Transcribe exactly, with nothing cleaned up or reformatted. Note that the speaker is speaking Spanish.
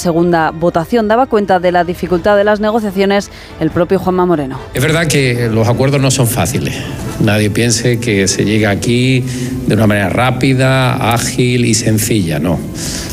segunda votación. Daba cuenta de la dificultad de las negociaciones el propio Juanma Moreno. Es verdad que los acuerdos no son fáciles. Nadie piense que se llega aquí de una manera rápida, ágil y sencilla, no.